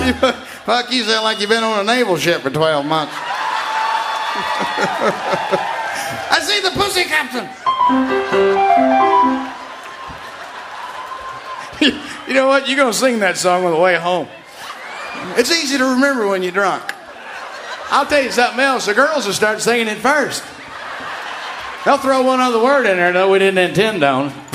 Fuck, you sound like you've been on a naval ship for 12 months. I see the pussy captain. You know what? You're going to sing that song on the way home. It's easy to remember when you're drunk. I'll tell you something else. The girls will start singing it first. They'll throw one other word in there, though we didn't intend on.